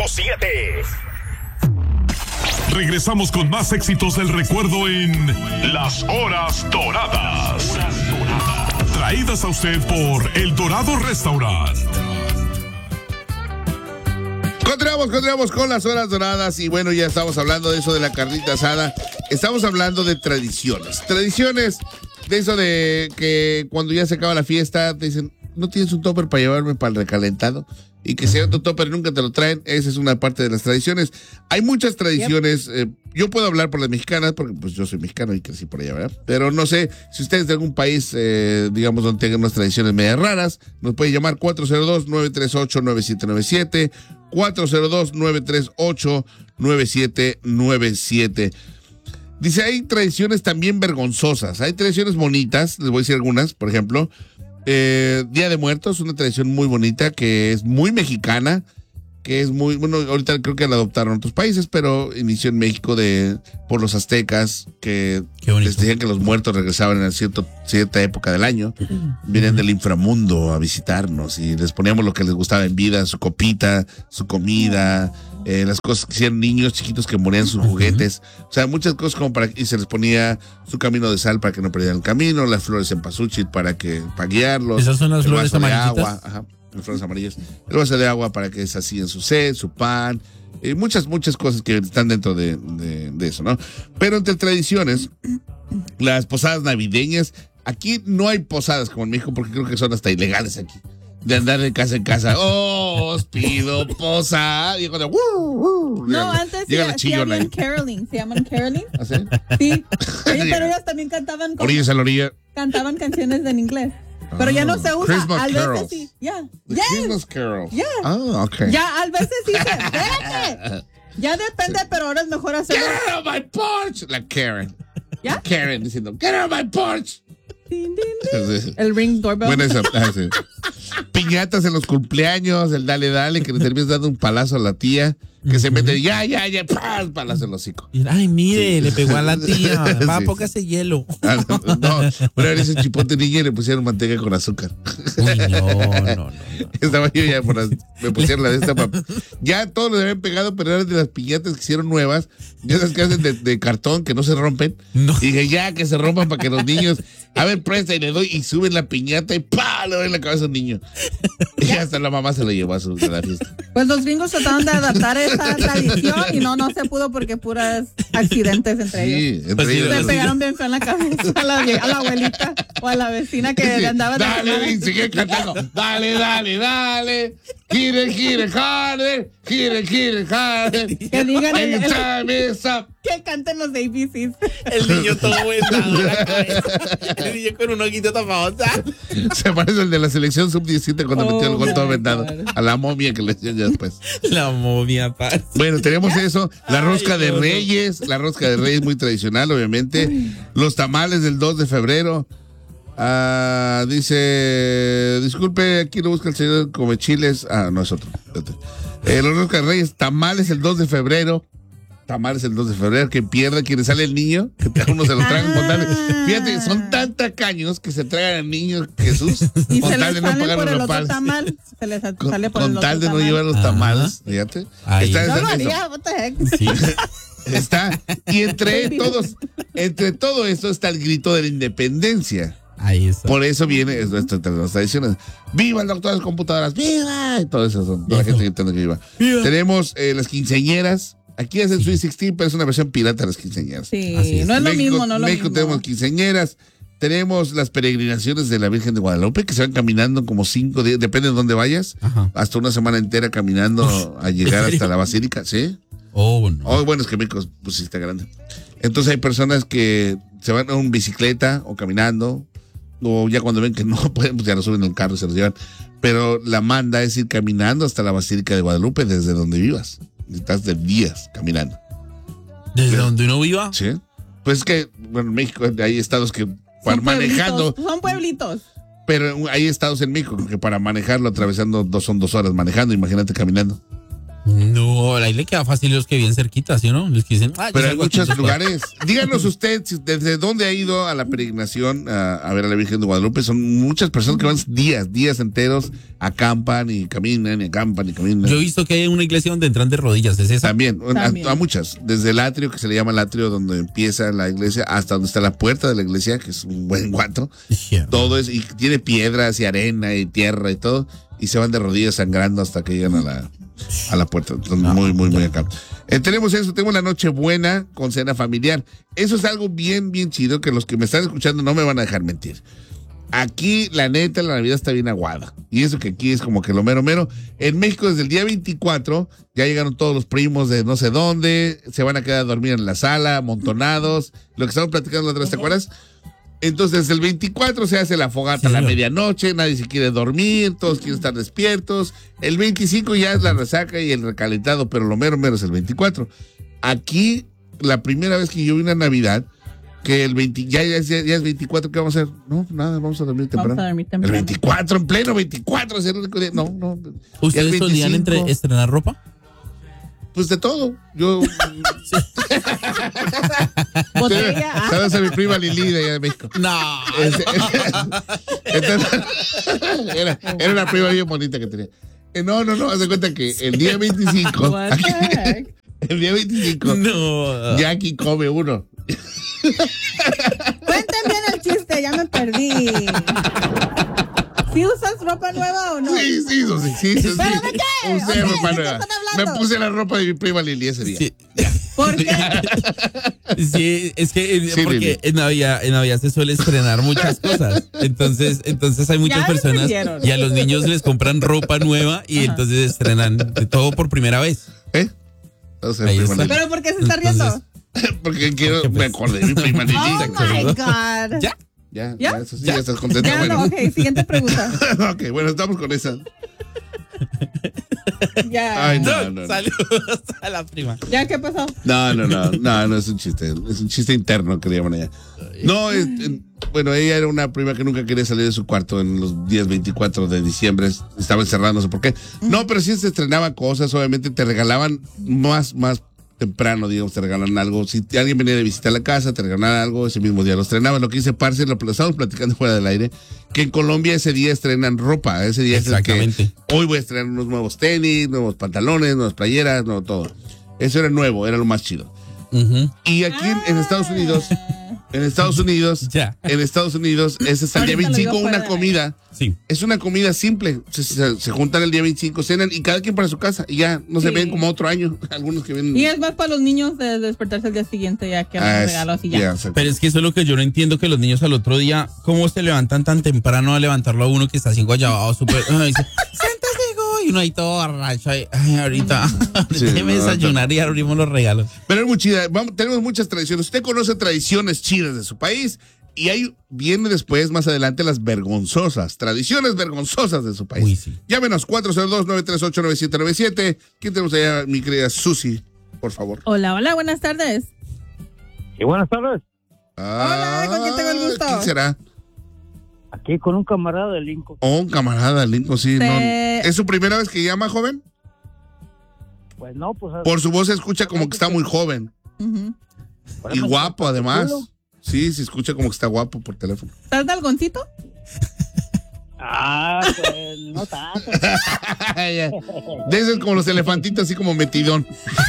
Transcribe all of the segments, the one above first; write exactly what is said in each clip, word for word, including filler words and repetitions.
siete. Regresamos con más éxitos del recuerdo en Las Horas Doradas. Traídas a usted por El Dorado Restaurant. Continuamos, continuamos con Las Horas Doradas y bueno, ya estamos hablando de eso de la carnita asada. Estamos hablando de tradiciones. Tradiciones de eso de que cuando ya se acaba la fiesta te dicen, ¿no tienes un topper para llevarme para el recalentado? Y que sea otro topper y nunca te lo traen. Esa es una parte de las tradiciones. Hay muchas tradiciones. Yep. Eh, yo puedo hablar por las mexicanas porque pues yo soy mexicano y crecí por allá, ¿verdad? Pero no sé si ustedes de algún país, eh, digamos, donde tengan unas tradiciones medias raras, nos pueden llamar cuatro cero dos, nueve tres ocho, nueve siete nueve siete, cuatro cero dos, nueve tres ocho, nueve siete nueve siete. Dice, hay tradiciones también vergonzosas. Hay tradiciones bonitas, les voy a decir algunas, por ejemplo. Eh, Día de Muertos, una tradición muy bonita que es muy mexicana, que es muy, bueno, ahorita creo que la adoptaron otros países, pero inició en México de por los aztecas, que les decían que los muertos regresaban en cierto, cierta época del año, vienen del inframundo a visitarnos y les poníamos lo que les gustaba en vida, su copita, su comida, eh, las cosas que hacían niños chiquitos que morían sus juguetes, o sea, muchas cosas como para, y se les ponía su camino de sal para que no perdieran el camino, las flores en pasuchil para que, para guiarlos. Esas son las flores amarillitas. Agua, ajá, las flores amarillas, el vaso de agua para que sacíen su sed, su pan, y muchas, muchas cosas que están dentro de, de, de eso, ¿no? Pero entre tradiciones, las posadas navideñas, aquí no hay posadas como en México porque creo que son hasta ilegales aquí. De andar de casa en casa, oh, os pido posada. Y cuando, uh, uh, no, llega, antes llega sí, la sí habían ahí. caroling, ¿se llaman caroling? ¿Ah, sí? Sí. Oye, pero ellas también cantaban con, orillas a la orilla. Cantaban canciones en inglés. Pero oh, ya no se usa. Christmas al carols. veces sí. Ya. The Yes. Christmas carols. Yeah. Oh, okay. Ya, al veces sí. Espérate. Ya depende, sí. Pero ahora es mejor hacerlo. Get out of my porch. La Karen. ¿Ya? La Karen diciendo, get out of my porch. Din, din, din. El ring doorbell. Bueno, esa, ah, sí. Piñatas en los cumpleaños, el dale, dale, que le terminas dando un palazo a la tía, que uh-huh. se mete, ya, ya, ya, ¡pam! Palazo en el hocico. Ay, mire, sí. Le pegó a la tía. Va, sí. Póngase hielo. Ah, no, no, bueno, ese chipote niña y le pusieron manteca con azúcar. Uy, no, no, no. Estaba yo ya por las, me pusieron la de esta. Pa, ya todos les habían pegado, pero eran de las piñatas que hicieron nuevas, ya esas que hacen de, de cartón, que no se rompen. No. Y dije, ya, que se rompan para que los niños, a ver, presta, y le doy, y suben la piñata y ¡pah! Le doy en la cabeza a un niño. Y hasta la mamá se lo llevó a su a la fiesta. Pues los gringos trataron de adaptar esa tradición y no, no se pudo porque puras accidentes entre sí, ellos. Entre pues ellos. Se pegaron bien feo en la cabeza a la, a la abuelita o a la vecina que sí, andaba de dale, y sigue cantando. Dale, dale, dale. Gire, gire, harder. Gire, gire, harder. Que digan el, el, el, que canten los A B Cs. El niño todo vendado en la cabeza. El niño con un ojito tapado. Se parece al de la selección sub diecisiete cuando oh, metió el gol todo vendado. A la momia que le decían ya después. La momia, paz. Bueno, tenemos eso. La rosca Ay, de no, Reyes. No. La rosca de Reyes muy tradicional, obviamente. Uy. Los tamales del dos de febrero. Ah, dice, disculpe, aquí lo busca el señor Comechiles. Ah, no es otro. Eh, los rosca de Reyes, tamales el dos de febrero. Tamales el dos de febrero, que pierda quien sale el niño, que uno se lo tragan con tal de, fíjate, son tan tacaños que se tragan al niño Jesús y con se tal de no pagar los nopales. Tamal, se les sale con, por con el tal de tamal. no llevar los tamales, fíjate. Está no lo haría, what the heck. Sí. Está, y entre todos, entre todo esto está el grito de la independencia. Ahí está. Por eso viene nuestras tradiciones. ¡Viva el doctor de las computadoras! ¡Viva! Y todo eso son, toda la gente gritando que viva. viva. Tenemos eh, las quinceañeras. Aquí hacen sí. Sweet dieciséis, pero es una versión pirata de las quinceañeras. Sí, es. no es México, lo mismo, no es lo México mismo. tenemos quinceañeras, tenemos las peregrinaciones de la Virgen de Guadalupe, que se van caminando como cinco días, depende de dónde vayas, Ajá. hasta una semana entera caminando Uf, a llegar hasta la basílica, ¿sí? Oh, no. Oh, bueno, es que México pues, sí está grande. Entonces hay personas que se van en bicicleta o caminando, o ya cuando ven que no pueden, pues ya lo suben en el carro y se los llevan. Pero la manda es ir caminando hasta la basílica de Guadalupe desde donde vivas. Estás de días caminando. ¿Desde Pero, donde uno viva? Sí. Pues es que, bueno, en México hay estados que para son manejando. Son pueblitos. Pero hay estados en México que para manejarlo atravesando dos son dos horas manejando, imagínate caminando. No, ahí ahí le queda fácil los que viven cerquita, ¿sí o no? Los que dicen, ah, pero hay muchos lugares. Díganos usted si desde dónde ha ido a la peregrinación a, a ver a la Virgen de Guadalupe. Son muchas personas que van días, días enteros, acampan y caminan y acampan y caminan. Yo he visto que hay una iglesia donde entran de rodillas, ¿es esa? También, También. A, a muchas. Desde el atrio, que se le llama el atrio, donde empieza la iglesia, hasta donde está la puerta de la iglesia, que es un buen guato. Yeah. Todo es, y tiene piedras y arena y tierra y todo, y se van de rodillas sangrando hasta que llegan a la, a la puerta. Entonces, Ah, muy, muy, ya. muy acá. Eh, tenemos eso, tenemos la noche buena con cena familiar. Eso es algo bien, bien chido, que los que me están escuchando no me van a dejar mentir. Aquí, la neta, la Navidad está bien aguada. Y eso que aquí es como que lo mero mero. En México, desde el día veinticuatro, ya llegaron todos los primos de no sé dónde, se van a quedar a dormir en la sala, amontonados. Lo que estamos platicando la otra vez, ¿te acuerdas? Entonces, el veinticuatro se hace la fogata Sí, a la señor. medianoche, nadie se quiere dormir, todos quieren estar despiertos. El veinticinco ya es la resaca y el recalentado, pero lo mero mero es el veinticuatro. Aquí, la primera vez que yo vi una Navidad, que el veinte, ya, ya, ya, ya es veinticuatro, ¿qué vamos a hacer? No, nada, vamos a dormir temprano. Vamos a dormir El temprano. veinticuatro, en pleno veinticuatro, es el único día. No, no. Ya el ¿Ustedes solían entre veinticinco, estrenar ropa? pues de todo. Yo. Botella. ah. Saludos a mi prima Lili de allá de México. No. Este, entonces, era, era una prima bien bonita que tenía. Eh, No, no, no, haz de cuenta que el día veinticinco, What the heck? el día veinticinco, No. Jackie come uno. Cuenten bien el chiste, ya me perdí. ¿Sí usas ropa nueva o no? Sí, sí, eso sí, sí, eso sí. ¿Pero de qué? Usé Ok, ropa ¿de qué nueva. están Me hablando? puse la ropa de mi prima Lili ese día. Sí, ¿Por qué? sí, es que eh, Sí, porque Lili. en Navidad, en Navidad se suele estrenar muchas cosas. Entonces, entonces hay muchas Ya personas entendieron. y a los niños les compran ropa nueva y Ajá. entonces estrenan de todo por primera vez. ¿Eh? O sea, Ahí prima está. Lili. ¿Pero por qué se está riendo? Entonces, Porque quiero, Porque, me pues, acordé de mi prima Lili. Oh my God. ¿Ya? Ya, ¿Ya? ya, eso sí, ¿Ya? ya estás contenta. Ya Bueno. no, ok, siguiente pregunta. Ok, bueno, estamos con esa. Ya. Ay, no, no, no. Saludos a la prima. ¿Ya qué pasó? No, no, no, no, no es un chiste, es un chiste interno que le llaman allá. No, es- en- bueno, ella era una prima que nunca quería salir de su cuarto en los días veinticuatro de diciembre, estaba encerrada, no sé por qué. No, pero sí se estrenaban cosas, obviamente te regalaban más, más temprano, digamos, te regalan algo. Si alguien venía de visitar la casa, te regalaban algo, ese mismo día lo estrenaban. Lo que dice Parce, lo, lo estábamos platicando fuera del aire, que en Colombia ese día estrenan ropa, ese día es el que Exactamente. hoy voy a estrenar unos nuevos tenis, nuevos pantalones, nuevas playeras, no todo. Eso era nuevo, era lo más chido. Ujú. Y aquí en, en Estados Unidos, en Estados Unidos, Ya. en Estados Unidos, es hasta el día Ahorita lo digo veinticinco fuera una de comida. Sí. Es una comida simple. Se, se- se juntan el día veinticinco, cenan y cada quien para su casa. Y ya no se Sí. ven como otro año. Algunos que ven. Y es más para los niños de despertarse el día siguiente ya que Ah, abren es- regalos y ya. ya, exacto. Pero es que eso es lo que yo no entiendo, que los niños al otro día, ¿cómo se levantan tan temprano a levantarlo a uno que está así guayabado? Súper, ay, dice, siéntese, hijo", y uno ahí todo borracho. ahí, Ay, ahorita, Sí, déjeme no, desayunar y abrimos los regalos. Pero es muy chida. Vamos, tenemos muchas tradiciones. Usted conoce tradiciones chidas de su país. Y ahí viene después, más adelante, las vergonzosas. Tradiciones vergonzosas de su país. Uy, sí. Llámenos cuatro cero dos, nueve tres ocho, nueve siete nueve siete. ¿Quién tenemos allá, mi querida Susi? Por favor. Hola, hola, buenas tardes. Y buenas tardes, Hola, ¿con quién tengo el gusto? ¿Quién será? aquí con un camarada de Lincoln. Oh, un camarada, Lincoln, sí. Se- no. ¿Es su primera vez que llama, joven? Pues no, pues... Por su voz se escucha como que está muy joven. Ujú. por Y ejemplo, guapo, además. culo. Sí, se escucha como que está guapo por teléfono. ¿Estás de algoncito? Ah, pues no tanto. De esos como los elefantitos, así como metidón.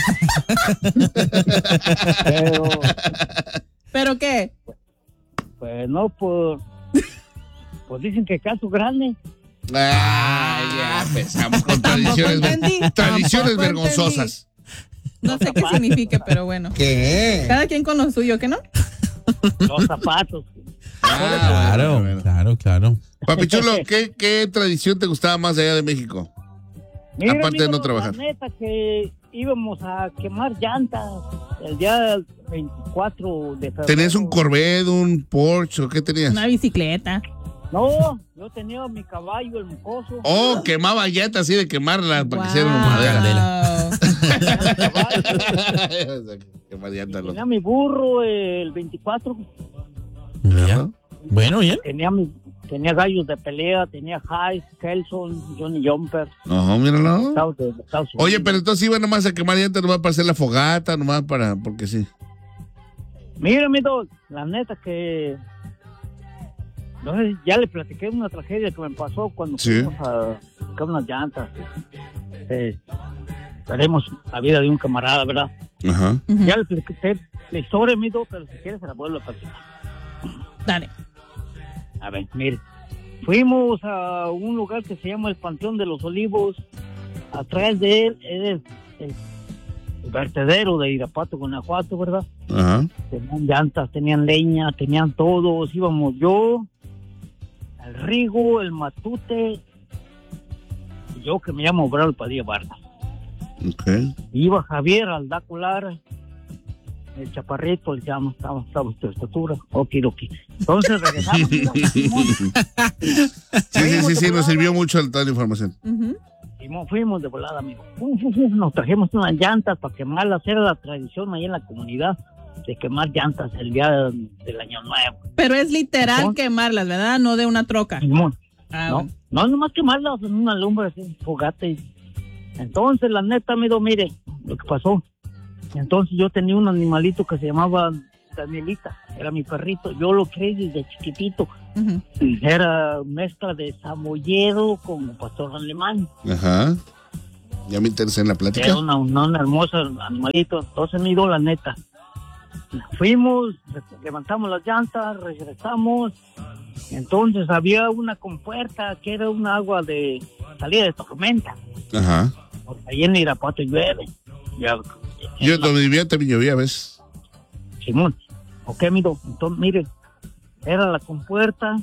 Pero, ¿Pero qué? pues no, por... Pues dicen que caso grande. Ay, ya empezamos con Tampoco tradiciones, entendí, tradiciones tampoco vergonzosas. No sé qué significa, pero bueno. ¿Qué? Cada quien con lo suyo, ¿qué no? Los zapatos. Ah, Claro, bueno, bueno. claro, claro. Papi Chulo, ¿qué, ¿qué tradición te gustaba más allá de México? Mira, Aparte de amigo, no trabajar. La neta que íbamos a quemar llantas el día veinticuatro de febrero. ¿Tenías un Corvette, un Porsche o qué tenías? Una bicicleta. No, yo tenía mi caballo, el mocoso. Oh, quemaba llantas así de quemarlas para que Wow. hicieran madera. Tenía Quemar llantas, los- mi burro el veinticuatro. Ya. Bueno, bien. Tenía mi, tenía gallos de pelea, tenía Hayes, Kelson, Johnny Jumper. No, míralo. Estados de, de Estados Oye, pero entonces iba nomás a quemar llantas, nomás para hacer la fogata, nomás para, porque sí. Mira, mi Doc, la neta que... No sé, ya le platiqué una tragedia que me pasó cuando sí. fuimos a buscar unas llantas. Eh, Tenemos la vida de un camarada, ¿verdad? Ajá. Uh-huh. Ya le platiqué la historia, mi Doc, pero si quieres se la vuelvo a platicar. Dale. A ver, mire. Fuimos a un lugar que se llama el Panteón de los Olivos. Atrás de él es el, el vertedero de Irapuato, Guanajuato, ¿verdad? Ajá. Tenían llantas, tenían leña, tenían todos. Íbamos yo, el Rigo, el Matute, y yo que me llamo Bravo Padilla Vargas. Okay. Iba Javier Aldacular, el chaparrito, el llamo, estaba, estaba de estatura, okidoki. Entonces regresamos. sí, sí, sí, sí, nos sirvió mucho toda la información. Uh-huh. Fuimos, fuimos de volada, amigo. Uf, uf, uf, nos trajimos unas llantas para quemarlas. Era la tradición ahí en la comunidad de quemar llantas el día del Año Nuevo. Pero es literal ¿Cómo? Quemarlas, ¿verdad? No de una troca. Simón. Ah, No, bueno. no, nomás quemarlas en una lumbre, así, fogate. Entonces, la neta, amigo, mire lo que pasó. Entonces, yo tenía un animalito que se llamaba Danielita, era mi perrito. Yo lo creí desde chiquitito. Uh-huh. Era mezcla de samoyedo con pastor alemán. Ajá. Ya me interesé en la plática. Era una, una, una hermosa animalito. Entonces, amigo, la neta. Fuimos, levantamos las llantas, regresamos. Entonces, había una compuerta que era un agua de salida de tormenta. Ajá. Porque ahí en Irapuato llueve. Ya, Yo donde vivía también llovía, ¿ves? Simón. Ok, amigo. Entonces, mire, era la compuerta.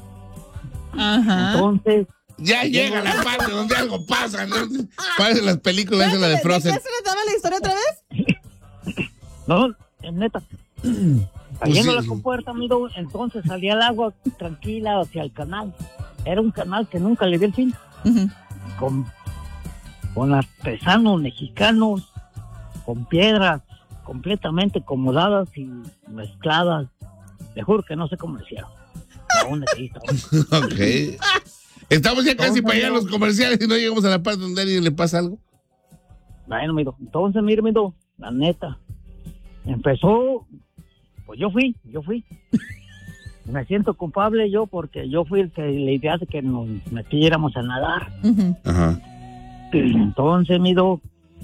Ajá. Entonces... Ya llega la parte donde algo pasa, ¿no? Parecen las películas, esa la de ¿De qué Frozen. se trataba la historia otra vez? No, es neta. Cayendo sí. la compuerta, amigo, entonces salía el agua tranquila hacia el canal. Era un canal que nunca le vi el fin. Uh-huh. Con, con artesanos mexicanos, con piedras completamente acomodadas y mezcladas. Te juro que no sé cómo lo hicieron. Aún así, aún. Ok. Estamos ya casi Entonces, para allá en amigo, los comerciales y no llegamos a la parte donde a alguien le pasa algo. Bueno, amigo, entonces, mire, amigo, la neta, empezó, pues yo fui, yo fui. Me siento culpable yo porque yo fui el que le idea de que nos metiéramos a nadar. Uh-huh. Ajá. Entonces, amigo,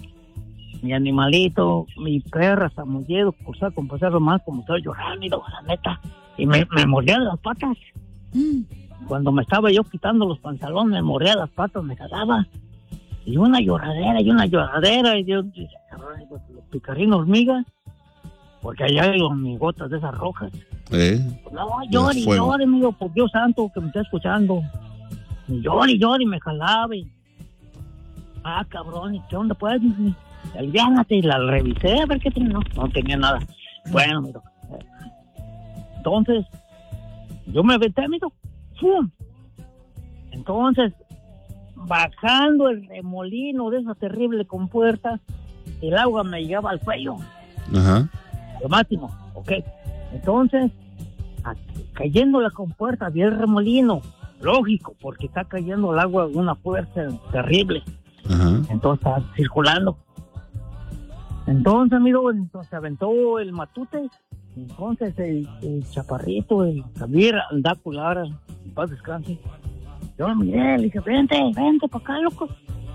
mi animalito, mi perra, Samoyedo, por saber con pasarlo mal, como estaba llorando, la neta, y me, me mordía las patas. Mm. Cuando me estaba yo quitando los pantalones, me mordía las patas, me jalaba. Y una lloradera, y una lloradera, y yo, y, los picarrinos hormigas, porque allá hay hormigotas de esas rojas. ¿Eh? No, llore, llore, amigo, por Dios santo, que me está escuchando. Y llore, llore, me jalaba. Y... Ah, cabrón, ¿y qué onda, pues? Aliviánate, y la revisé a ver qué tenía. No, no tenía nada. Bueno, amigo. Entonces, yo me aventé, amigo. ¡Fum! Entonces, bajando el remolino de esa terrible compuerta, el agua me llegaba al cuello. Ajá. Lo máximo, ok. Entonces, a, cayendo la compuerta, había el remolino. Lógico, porque está cayendo el agua de una fuerza terrible. Ajá. Entonces, está circulando. Entonces, amigo, entonces aventó el Matute. Entonces, el, el chaparrito, el Javier Aldacular, en paz descanse. Yo lo miré, le dije, vente, vente para acá, loco.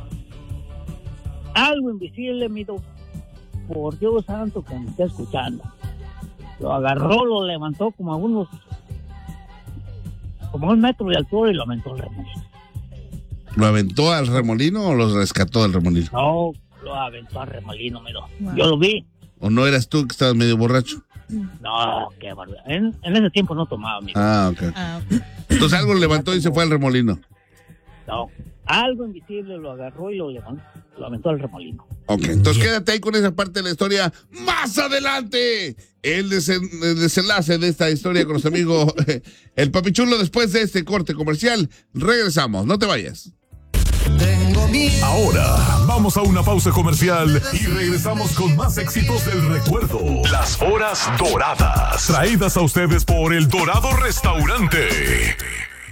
Algo invisible, amigo, por Dios santo que me está escuchando. Lo agarró, lo levantó como a unos, como a un metro de altura y lo aventó al remolino. ¿Lo aventó al remolino o lo rescató del remolino? No, lo aventó al remolino, amigo. Wow. Yo lo vi. ¿O no eras tú que estabas medio borracho? No, qué barbaridad. En, en ese tiempo no tomaba, amigo. Ah, ok. Ah, ok. Entonces algo lo levantó y se fue al remolino. No, algo invisible lo agarró y lo levantó, lo aventó al remolino. Ok, entonces quédate ahí con esa parte de la historia. Más adelante, el, desen, el desenlace de esta historia con nuestro amigo el Papichulo. Después de este corte comercial, regresamos. No te vayas. Ahora vamos a una pausa comercial y regresamos con más éxitos del recuerdo. Las horas doradas, traídas a ustedes por El Dorado Restaurante.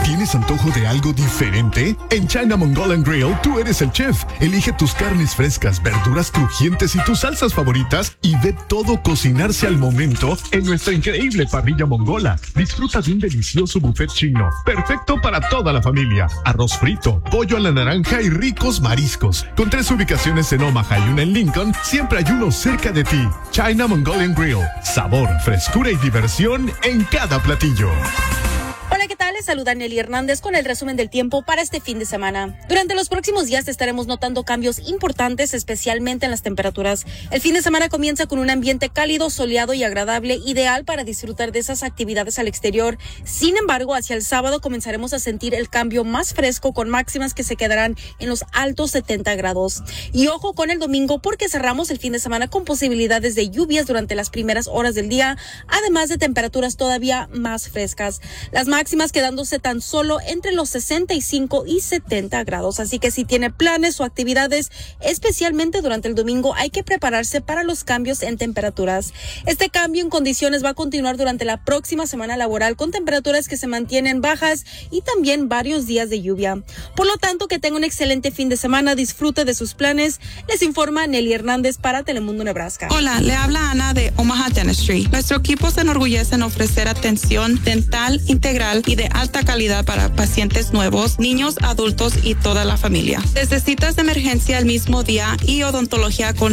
¿Tienes antojo de algo diferente? En China Mongolian Grill, tú eres el chef. Elige tus carnes frescas, verduras crujientes y tus salsas favoritas y ve todo cocinarse al momento en nuestra increíble parrilla mongola. Disfruta de un delicioso buffet chino, perfecto para toda la familia. Arroz frito, pollo a la naranja y ricos mariscos. Con tres ubicaciones en Omaha y una en Lincoln, siempre hay uno cerca de ti. China Mongolian Grill. Sabor, frescura y diversión en cada platillo. Hola, ¿qué tal? Les saluda Nelly Hernández con el resumen del tiempo para este fin de semana. Durante los próximos días estaremos notando cambios importantes, especialmente en las temperaturas. El fin de semana comienza con un ambiente cálido, soleado y agradable, ideal para disfrutar de esas actividades al exterior. Sin embargo, hacia el sábado comenzaremos a sentir el cambio más fresco, con máximas que se quedarán en los altos setenta grados. Y ojo con el domingo, porque cerramos el fin de semana con posibilidades de lluvias durante las primeras horas del día, además de temperaturas todavía más frescas. Las máximas quedándose tan solo entre los sesenta y cinco y setenta grados. Así que si tiene planes o actividades, especialmente durante el domingo, hay que prepararse para los cambios en temperaturas. Este cambio en condiciones va a continuar durante la próxima semana laboral, con temperaturas que se mantienen bajas y también varios días de lluvia. Por lo tanto, que tenga un excelente fin de semana, disfrute de sus planes. Les informa Nelly Hernández para Telemundo Nebraska. Hola, le habla Ana de Omaha Dentistry. Nuestro equipo se enorgullece en ofrecer atención dental integral y de alta calidad para pacientes nuevos, niños, adultos y toda la familia. Desde citas de emergencia el mismo día y odontología con